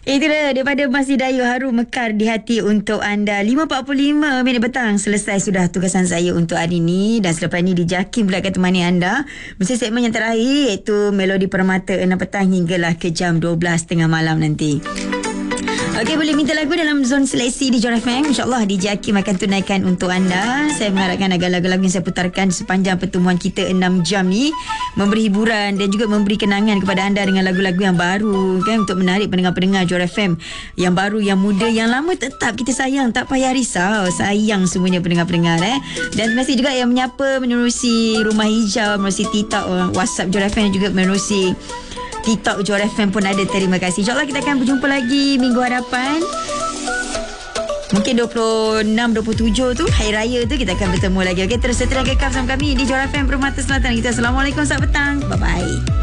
Itu dia daripada Mas Hidayah, Harum Mekar di Hati untuk anda. 5.45 minit petang. Selesai sudah tugasan saya untuk hari ini. Dan selepas ini DJ Hakim pula akan temani anda mesti segmen yang terakhir, iaitu Melodi Permata 6 petang hinggalah ke jam 12 tengah malam nanti. Okey, boleh minta lagu dalam zon seleksi di Johor FM. InsyaAllah DJ Hakim akan tunaikan untuk anda. Saya mengharapkan agar lagu-lagu yang saya putarkan sepanjang pertemuan kita 6 jam ni memberi hiburan dan juga memberi kenangan kepada anda dengan lagu-lagu yang baru, kan, untuk menarik pendengar-pendengar Johor FM yang baru, yang muda, yang lama tetap kita sayang. Tak payah risau, sayang semuanya pendengar-pendengar. Dan terima kasih juga yang menyapa menerusi Rumah Hijau, menerusi TikTok, WhatsApp Johor FM, dan juga menerusi TikTok Johor FM pun ada. Terima kasih. InsyaAllah kita akan berjumpa lagi minggu hadapan. Mungkin 26-27 tu, Hari Raya tu, kita akan bertemu lagi. Okey, terus seterusnya kekal bersama kami di Johor FM Permata Selatan kita. Assalamualaikum, selamat petang. Bye-bye.